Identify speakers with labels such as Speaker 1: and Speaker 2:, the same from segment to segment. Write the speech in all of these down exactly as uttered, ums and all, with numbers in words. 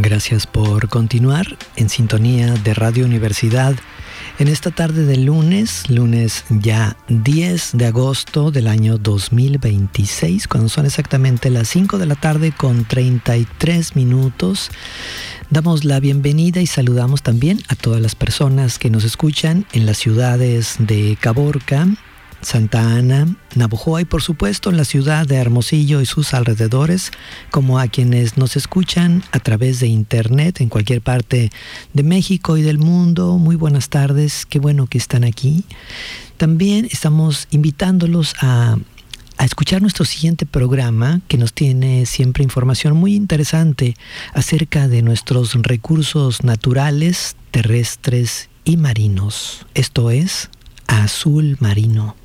Speaker 1: Gracias por continuar en sintonía de Radio Universidad en esta tarde de lunes, lunes ya diez de agosto del año dos mil veintiséis, cuando son exactamente las cinco de la tarde con treinta y tres minutos. Damos la bienvenida y saludamos también a todas las personas que nos escuchan en las ciudades de Caborca, Santa Ana, Navojoa y por supuesto en la ciudad de Hermosillo y sus alrededores, como a quienes nos escuchan a través de internet en cualquier parte de México y del mundo. Muy buenas tardes, qué bueno que están aquí. También estamos invitándolos a, a escuchar nuestro siguiente programa, que nos tiene siempre información muy interesante acerca de nuestros recursos naturales, terrestres y marinos. Esto es Azul Marino.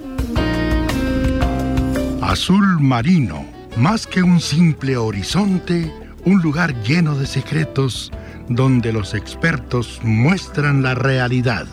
Speaker 2: Azul Marino, más que un simple horizonte, un lugar lleno de secretos donde los expertos muestran la realidad.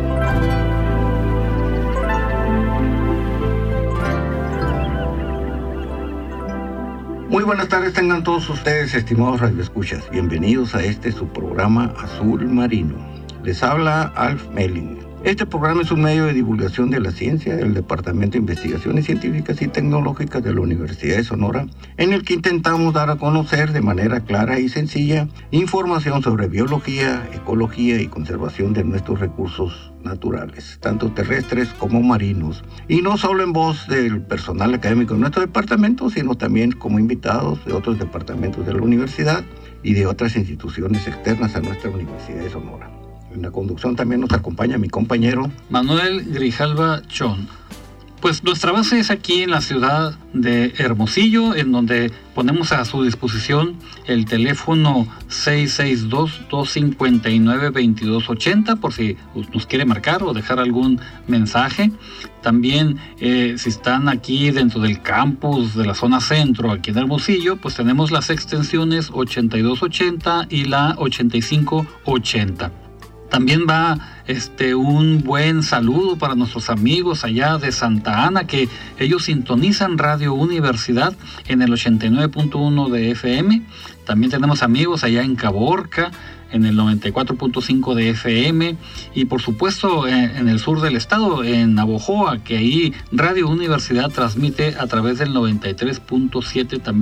Speaker 3: Muy buenas tardes tengan todos ustedes, estimados radioescuchas. Bienvenidos a este su programa Azul Marino. Les habla Alf Melling. Este programa es un medio de divulgación de la ciencia del Departamento de Investigaciones Científicas y Tecnológicas de la Universidad de Sonora, en el que intentamos dar a conocer de manera clara y sencilla información sobre biología, ecología y conservación de nuestros recursos naturales, tanto terrestres como marinos, y no solo en voz del personal académico de nuestro departamento, sino también como invitados de otros departamentos de la universidad y de otras instituciones externas a nuestra Universidad de Sonora. En la conducción también nos acompaña mi compañero
Speaker 4: Manuel Grijalva Chon. Pues nuestra base es aquí en la ciudad de Hermosillo, en donde ponemos a su disposición el teléfono seis seis dos, dos cinco nueve, dos dos ocho cero por si nos quiere marcar o dejar algún mensaje. También eh, si están aquí dentro del campus de la zona centro, aquí en Hermosillo, pues tenemos las extensiones ochenta y dos ochenta y la ochenta y cinco ochenta. También va este, un buen saludo para nuestros amigos allá de Santa Ana, que ellos sintonizan Radio Universidad en el ochenta y nueve punto uno de F M. También tenemos amigos allá en Caborca, en el noventa y cuatro punto cinco de F M. Y por supuesto en, en el sur del estado, en Navojoa, que ahí Radio Universidad transmite a través del noventa y tres punto siete también.